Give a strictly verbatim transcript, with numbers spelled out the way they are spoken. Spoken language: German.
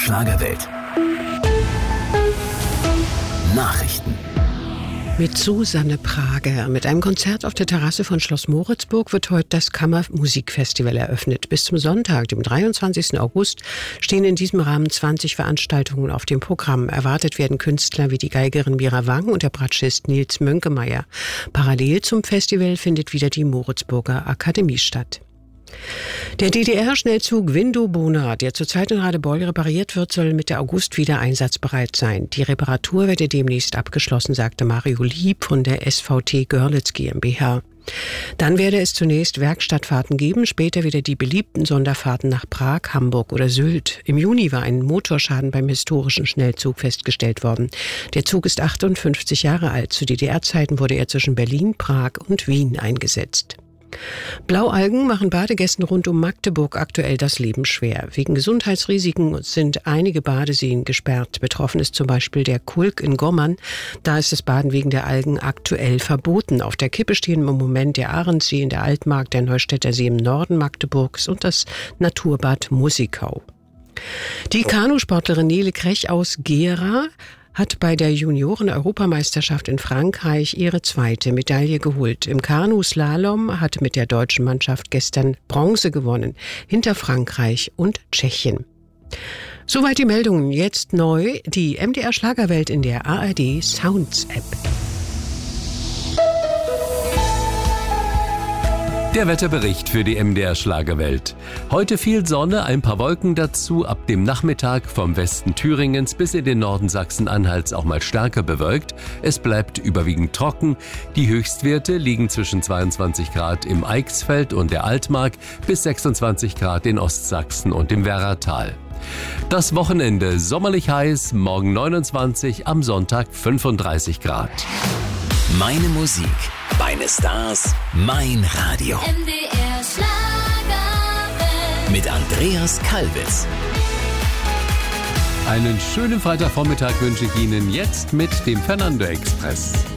Schlagerwelt. Nachrichten. Mit Susanne Prager. Mit einem Konzert auf der Terrasse von Schloss Moritzburg wird heute das Kammermusikfestival eröffnet. Bis zum Sonntag, dem dreiundzwanzigsten August, stehen in diesem Rahmen zwanzig Veranstaltungen auf dem Programm. Erwartet werden Künstler wie die Geigerin Mira Wang und der Bratschist Nils Mönkemeyer. Parallel zum Festival findet wieder die Moritzburger Akademie statt. Der D D R-Schnellzug Windu-Bona, der zurzeit in Radebeul repariert wird, soll Mitte August wieder einsatzbereit sein. Die Reparatur werde demnächst abgeschlossen, sagte Mario Lieb von der S V T Görlitz GmbH. Dann werde es zunächst Werkstattfahrten geben, später wieder die beliebten Sonderfahrten nach Prag, Hamburg oder Sylt. Im Juni war ein Motorschaden beim historischen Schnellzug festgestellt worden. Der Zug ist achtundfünfzig Jahre alt. Zu D D R-Zeiten wurde er zwischen Berlin, Prag und Wien eingesetzt. Blaualgen machen Badegästen rund um Magdeburg aktuell das Leben schwer. Wegen Gesundheitsrisiken sind einige Badeseen gesperrt. Betroffen ist zum Beispiel der Kulk in Gommern. Da ist das Baden wegen der Algen aktuell verboten. Auf der Kippe stehen im Moment der Ahrensee in der Altmark, der Neustädter See im Norden Magdeburgs und das Naturbad Musikau. Die Kanusportlerin Nele Krech aus Gera hat bei der Junioren-Europameisterschaft in Frankreich ihre zweite Medaille geholt. Im Kanu-Slalom hat mit der deutschen Mannschaft gestern Bronze gewonnen, hinter Frankreich und Tschechien. Soweit die Meldungen. Jetzt neu die M D R Schlagerwelt in der A R D Sounds App. Der Wetterbericht für die M D R Schlagerwelt. Heute viel Sonne, ein paar Wolken dazu, ab dem Nachmittag vom Westen Thüringens bis in den Norden Sachsen-Anhalts auch mal stärker bewölkt. Es bleibt überwiegend trocken. Die Höchstwerte liegen zwischen zweiundzwanzig Grad im Eichsfeld und der Altmark bis sechsundzwanzig Grad in Ostsachsen und im Werratal. Das Wochenende sommerlich heiß, morgen neunundzwanzig, am Sonntag fünfunddreißig Grad. Meine Musik, meine Stars, mein Radio. M D R Schlagerwelt. Mit Andreas Kalbitz. Einen schönen Freitagvormittag wünsche ich Ihnen jetzt mit dem Fernando Express.